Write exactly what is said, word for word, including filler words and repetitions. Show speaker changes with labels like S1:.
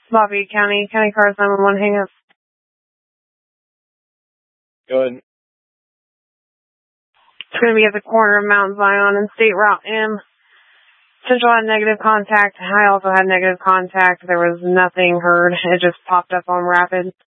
S1: Lafayette County, County Cars nine one one, hang up.
S2: Go ahead.
S1: It's going to be at the corner of Mount Zion and State Route M. Central had negative contact. I also had negative contact. There was nothing heard. It just popped up on Rapid.